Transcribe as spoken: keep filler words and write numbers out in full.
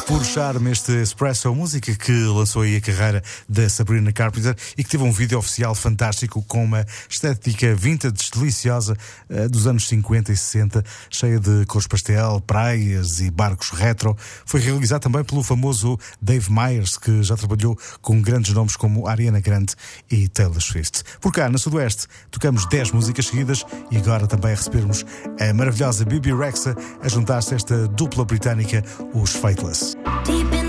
Puro charme este Espresso, música que lançou aí a carreira da Sabrina Carpenter e que teve um vídeo oficial fantástico com uma estética vintage deliciosa uh, dos anos cinquenta e sessenta, cheia de cores pastel, praias e barcos retro. Foi realizado também pelo famoso Dave Meyers, que já trabalhou com grandes nomes como Ariana Grande e Taylor Swift. Por cá, na Sudoeste, tocamos dez músicas seguidas e agora também a recebermos a maravilhosa Bebe Rexha a juntar-se a esta dupla britânica, os Faithless.